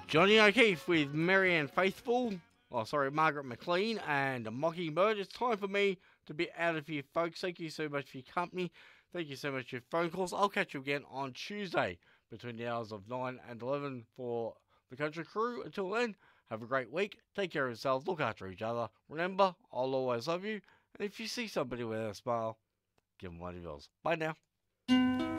Johnny O'Keefe with Marianne Faithful. Oh, sorry, Margaret McLean and Mockingbird. It's time for me to be out of here, folks. Thank you so much for your company. Thank you so much for your phone calls. I'll catch you again on Tuesday between the hours of 9 and 11 for the country crew. Until then, have a great week. Take care of yourselves. Look after each other. Remember, I'll always love you. And if you see somebody with a smile, give them one of yours. Bye now.